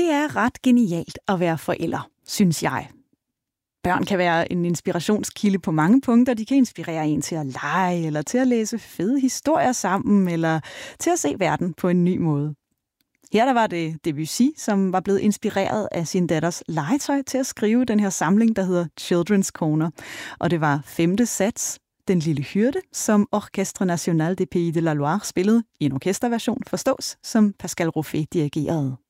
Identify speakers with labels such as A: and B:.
A: Det er ret genialt at være forælder, synes jeg. Børn kan være en inspirationskilde på mange punkter. De kan inspirere en til at lege, eller til at læse fede historier sammen, eller til at se verden på en ny måde. Her der var det Debussy, som var blevet inspireret af sin datters legetøj til at skrive den her samling, der hedder Children's Corner. Og det var 5. sats, Den lille hyrde, som Orchestre National des Pays de la Loire spillede i en orkesterversion, forstås, som Pascal Roffe dirigerede.